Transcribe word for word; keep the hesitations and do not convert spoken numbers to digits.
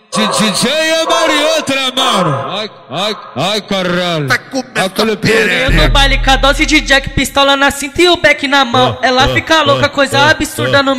D J é outra, mano. Ai, ai, ai, caralho. Tá comendo perereca. No baile, com a dose de Jack, pistola na cinta e o beck na mão. Ela fica louca, coisa absurda no